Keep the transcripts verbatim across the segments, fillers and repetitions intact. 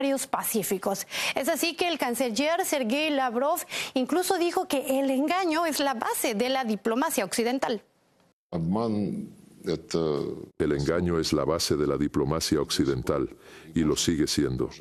pacíficos. Es así que el canciller Sergei Lavrov incluso dijo que el engaño es la base de la diplomacia occidental. El engaño es la base de la diplomacia occidental y lo sigue siendo.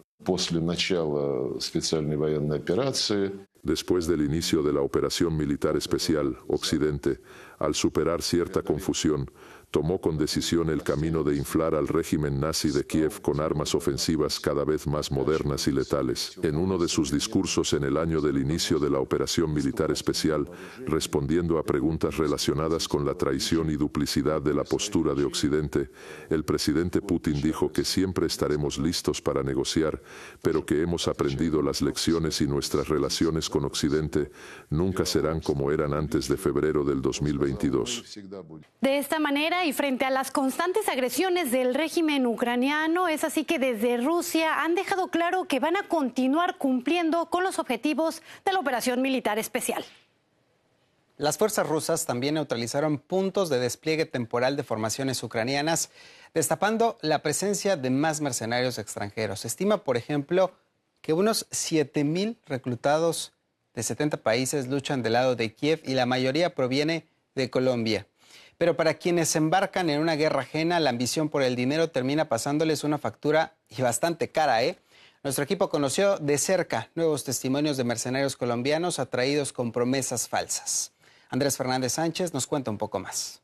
Después del inicio de la operación militar especial, Occidente, al superar cierta confusión, tomó con decisión el camino de inflar al régimen nazi de Kiev con armas ofensivas cada vez más modernas y letales. En uno de sus discursos en el año del inicio de la operación militar especial, respondiendo a preguntas relacionadas con la traición y duplicidad de la postura de Occidente, el presidente Putin dijo que siempre estaremos listos para negociar, pero que hemos aprendido las lecciones y nuestras relaciones con Occidente nunca serán como eran antes de febrero del dos mil veintidós. De esta manera, y frente a las constantes agresiones del régimen ucraniano, es así que desde Rusia han dejado claro que van a continuar cumpliendo con los objetivos de la operación militar especial. Las fuerzas rusas también neutralizaron puntos de despliegue temporal de formaciones ucranianas, destapando la presencia de más mercenarios extranjeros. Se estima, por ejemplo, que unos siete mil reclutados de setenta países luchan del lado de Kiev y la mayoría proviene de Colombia. Pero para quienes se embarcan en una guerra ajena, la ambición por el dinero termina pasándoles una factura y bastante cara, ¿eh? Nuestro equipo conoció de cerca nuevos testimonios de mercenarios colombianos atraídos con promesas falsas. Andrés Fernández Sánchez nos cuenta un poco más.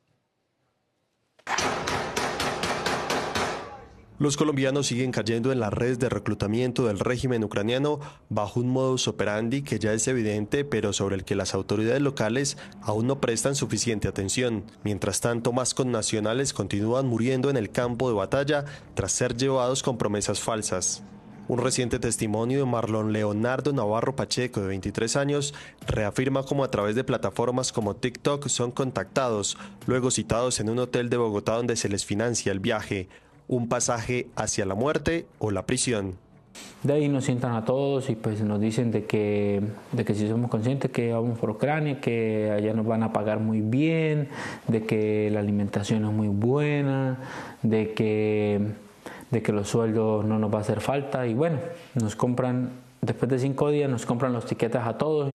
Los colombianos siguen cayendo en las redes de reclutamiento del régimen ucraniano bajo un modus operandi que ya es evidente, pero sobre el que las autoridades locales aún no prestan suficiente atención. Mientras tanto, más connacionales continúan muriendo en el campo de batalla tras ser llevados con promesas falsas. Un reciente testimonio de Marlon Leonardo Navarro Pacheco, de veintitrés años, reafirma cómo a través de plataformas como TikTok son contactados, luego citados en un hotel de Bogotá donde se les financia el viaje, un pasaje hacia la muerte o la prisión. De ahí nos sientan a todos y pues nos dicen de que, de que si somos conscientes que vamos por Ucrania, que allá nos van a pagar muy bien, de que la alimentación es muy buena, de que, de que los sueldos no nos va a hacer falta y bueno, nos compran, después de cinco días nos compran los tiquetes a todos.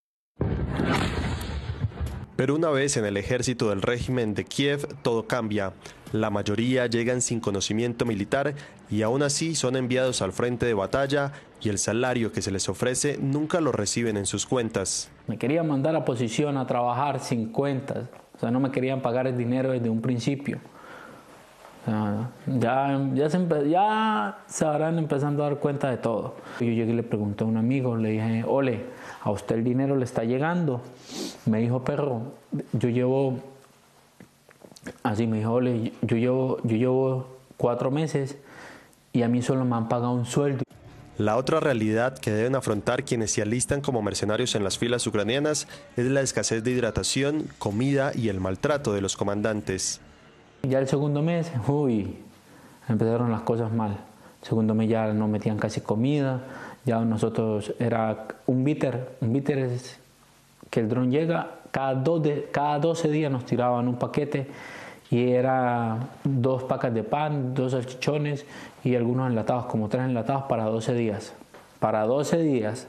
Pero una vez en el ejército del régimen de Kiev, todo cambia. La mayoría llegan sin conocimiento militar y aún así son enviados al frente de batalla y el salario que se les ofrece nunca lo reciben en sus cuentas. Me querían mandar a posición a trabajar sin cuentas, o sea, no me querían pagar el dinero desde un principio. O sea, ya, ya, se, ya se habrán empezando a dar cuenta de todo. Yo llegué y le pregunté a un amigo, le dije, ole, ¿a usted el dinero le está llegando? Me dijo, perro, yo llevo, así me dijo, ole, yo llevo, yo llevo cuatro meses y a mí solo me han pagado un sueldo. La otra realidad que deben afrontar quienes se alistan como mercenarios en las filas ucranianas es la escasez de hidratación, comida y el maltrato de los comandantes. Ya el segundo mes, uy, empezaron las cosas mal. El segundo mes ya no metían casi comida, ya nosotros era un bitter, un bitter es que el dron llega, cada, dos de, cada doce días nos tiraban un paquete y era dos pacas de pan, dos salchichones y algunos enlatados, como tres enlatados para doce días. Para doce días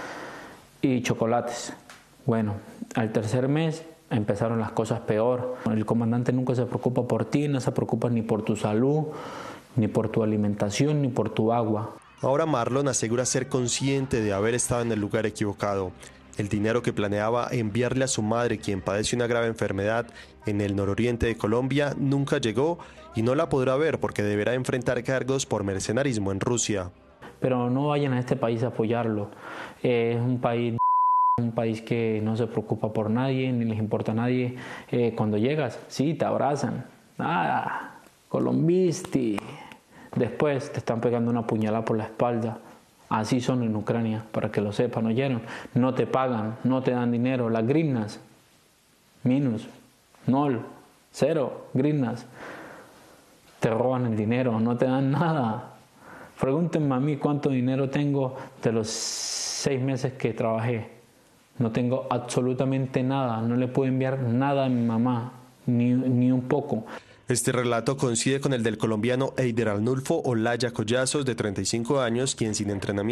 y chocolates. Bueno, al tercer mes empezaron las cosas peor. El comandante nunca se preocupa por ti, no se preocupa ni por tu salud, ni por tu alimentación, ni por tu agua. Ahora Marlon asegura ser consciente de haber estado en el lugar equivocado. El dinero que planeaba enviarle a su madre, quien padece una grave enfermedad en el nororiente de Colombia, nunca llegó y no la podrá ver porque deberá enfrentar cargos por mercenarismo en Rusia. Pero no vayan a este país a apoyarlo. Eh, es un país... Un país que no se preocupa por nadie, ni les importa a nadie. Eh, cuando llegas, sí, te abrazan. Ah, colombisti. Después te están pegando una puñalada por la espalda. Así son en Ucrania, para que lo sepan, ¿oyeron? No te pagan, no te dan dinero. Las grinas, minus, nol, cero, grinas. Te roban el dinero, no te dan nada. Pregúntenme a mí cuánto dinero tengo de los seis meses que trabajé. No tengo absolutamente nada, no le puedo enviar nada a mi mamá, ni, ni un poco. Este relato coincide con el del colombiano Eider Arnulfo Olaya Collazos, de treinta y cinco años, quien sin entrenamiento